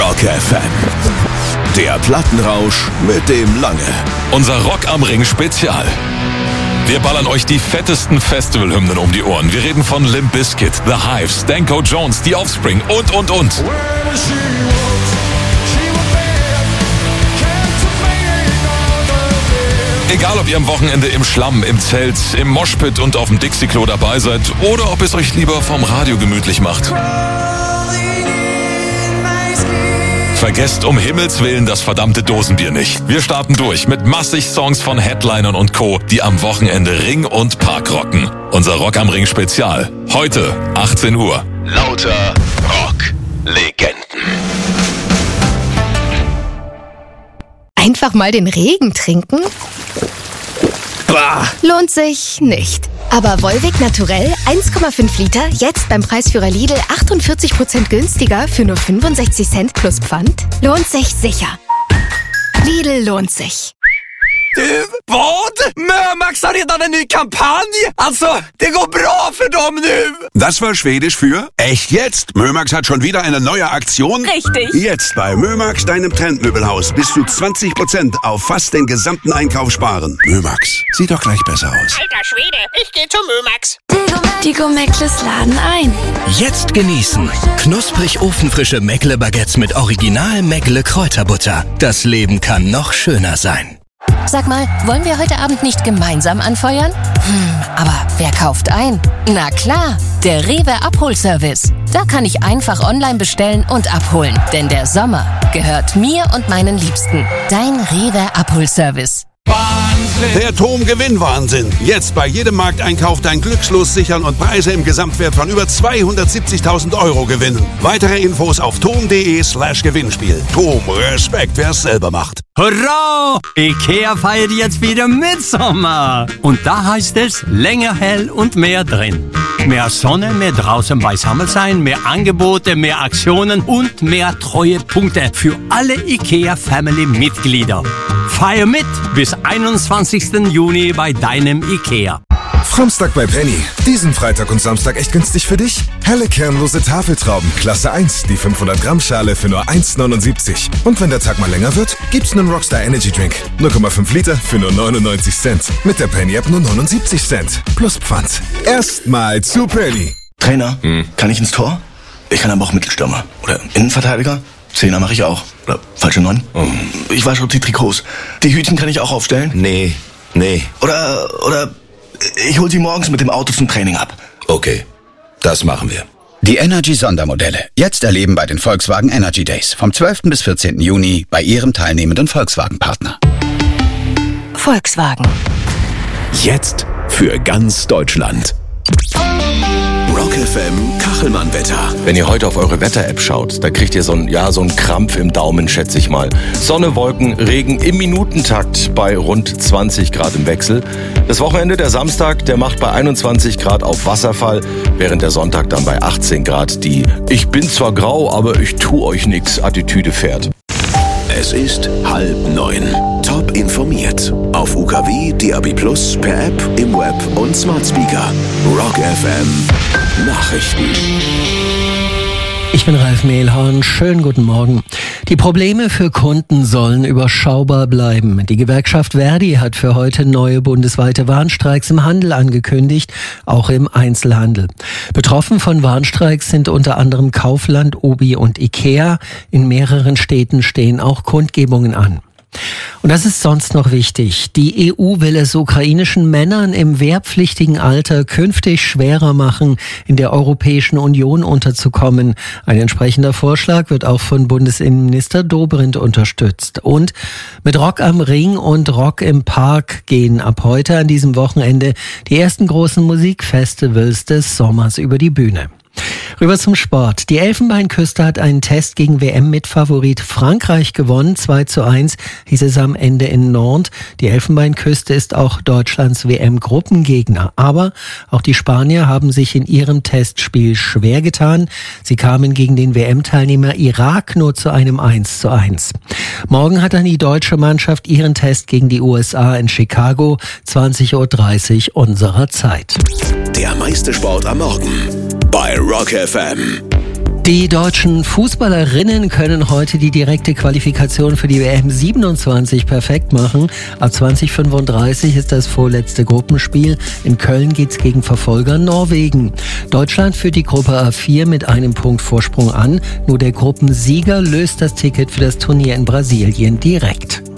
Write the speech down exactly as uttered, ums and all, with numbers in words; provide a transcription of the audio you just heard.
Rock F M. Der Plattenrausch mit dem Lange. Unser Rock am Ring Spezial. Wir ballern euch die fettesten Festivalhymnen um die Ohren. Wir reden von Limp Bizkit, The Hives, Danko Jones, The Offspring und, und, und. Egal, ob ihr am Wochenende im Schlamm, im Zelt, im Moshpit und auf dem Dixie-Klo dabei seid oder ob es euch lieber vom Radio gemütlich macht. Vergesst um Himmels Willen das verdammte Dosenbier nicht. Wir starten durch mit massig Songs von Headlinern und Co., die am Wochenende Ring und Park rocken. Unser Rock am Ring Spezial. Heute, achtzehn Uhr. Lauter Rock-Legenden. Einfach mal den Regen trinken? Bah. Lohnt sich nicht. Aber Volvic Naturell eins Komma fünf Liter, jetzt beim Preisführer Lidl achtundvierzig Prozent günstiger für nur fünfundsechzig Cent plus Pfand? Lohnt sich sicher. Lidl lohnt sich. Du, vad? Mömax har redan en ny kampanj! Alltså, det går bra för dem nu! Das war Schwedisch für echt jetzt. Mömax hat schon wieder eine neue Aktion. Richtig. Jetzt bei Mömax, deinem Trendmöbelhaus, bis zu zwanzig Prozent auf fast den gesamten Einkauf sparen. Mömax, sieht doch gleich besser aus. Alter Schwede, ich geh zu Mömax. Die Go-Meckles laden ein. Jetzt genießen. Knusprig ofenfrische Meckle-Baguettes mit Original Meckle-Kräuterbutter. Das Leben kann noch schöner sein. Sag mal, wollen wir heute Abend nicht gemeinsam anfeuern? Hm, aber wer kauft ein? Na klar, der Rewe Abholservice. Da kann ich einfach online bestellen und abholen. Denn der Sommer gehört mir und meinen Liebsten. Dein Rewe Abholservice. Der Tom-Gewinn-Wahnsinn. Jetzt bei jedem Markteinkauf dein Glückslos sichern und Preise im Gesamtwert von über zweihundertsiebzigtausend Euro gewinnen. Weitere Infos auf tom.de slash Gewinnspiel. Tom, Respekt, wer es selber macht. Hurra! Ikea feiert jetzt wieder Mitsommer. Und da heißt es länger hell und mehr drin. Mehr Sonne, mehr draußen beisammen sein, mehr Angebote, mehr Aktionen und mehr Treuepunkte für alle Ikea-Family-Mitglieder. Feier mit bis einundzwanzigsten Juni bei deinem Ikea. Samstag bei Penny. Diesen Freitag und Samstag echt günstig für dich? Helle kernlose Tafeltrauben, Klasse eins, die fünfhundert Gramm Schale für nur eins neunundsiebzig. Und wenn der Tag mal länger wird, gibt's einen Rockstar Energy Drink. null Komma fünf Liter für nur neunundneunzig Cent. Mit der Penny App nur neunundsiebzig Cent. Plus Pfand. Erstmal zu Penny. Trainer, hm. kann ich ins Tor? Ich kann aber auch Mittelstürmer. Oder Innenverteidiger? Zehner mache ich auch. Oder falsche Neun? Oh. Ich wasche die Trikots. Die Hütchen kann ich auch aufstellen? Nee, nee. Oder, oder... Ich hol sie morgens mit dem Auto zum Training ab. Okay, das machen wir. Die Energy-Sondermodelle. Jetzt erleben bei den Volkswagen Energy Days. Vom zwölften bis vierzehnten Juni bei Ihrem teilnehmenden Volkswagen-Partner. Volkswagen. Jetzt für ganz Deutschland. Rock F M Kachelmann-Wetter. Wenn ihr heute auf eure Wetter-App schaut, da kriegt ihr so einen, ja, so einen Krampf im Daumen, schätze ich mal. Sonne, Wolken, Regen im Minutentakt bei rund zwanzig Grad im Wechsel. Das Wochenende, der Samstag, der macht bei einundzwanzig Grad auf Wasserfall, während der Sonntag dann bei achtzehn Grad die "Ich bin zwar grau, aber ich tu euch nix" Attitüde fährt. Es ist halb neun. Top informiert. Auf U K W, D A B Plus, per App, im Web und Smart Speaker. Rock F M Nachrichten. Ich bin Ralf Mehlhorn. Schönen guten Morgen. Die Probleme für Kunden sollen überschaubar bleiben. Die Gewerkschaft Verdi hat für heute neue bundesweite Warnstreiks im Handel angekündigt, auch im Einzelhandel. Betroffen von Warnstreiks sind unter anderem Kaufland, Obi und Ikea. In mehreren Städten stehen auch Kundgebungen an. Und das ist sonst noch wichtig. Die E U will es ukrainischen Männern im wehrpflichtigen Alter künftig schwerer machen, in der Europäischen Union unterzukommen. Ein entsprechender Vorschlag wird auch von Bundesinnenminister Dobrindt unterstützt. Und mit Rock am Ring und Rock im Park gehen ab heute an diesem Wochenende die ersten großen Musikfestivals des Sommers über die Bühne. Rüber zum Sport. Die Elfenbeinküste hat einen Test gegen W M-Mitfavorit Frankreich gewonnen. zwei zu eins hieß es am Ende in Nantes. Die Elfenbeinküste ist auch Deutschlands W M-Gruppengegner. Aber auch die Spanier haben sich in ihrem Testspiel schwer getan. Sie kamen gegen den W M-Teilnehmer Irak nur zu einem eins zu eins. Morgen hat dann die deutsche Mannschaft ihren Test gegen die U S A in Chicago. zwanzig Uhr dreißig unserer Zeit. Der meiste Sport am Morgen bei Rock F M. Die deutschen Fußballerinnen können heute die direkte Qualifikation für die W M siebenundzwanzig perfekt machen. Ab zwanzig fünfunddreißig ist das vorletzte Gruppenspiel. In Köln geht's gegen Verfolger Norwegen. Deutschland führt die Gruppe A vier mit einem Punkt Vorsprung an. Nur der Gruppensieger löst das Ticket für das Turnier in Brasilien direkt.